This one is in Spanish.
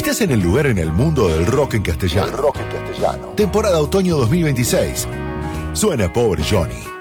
Estás en el lugar en el mundo del rock en castellano. Temporada otoño 2026. Suena Pobre Johnny.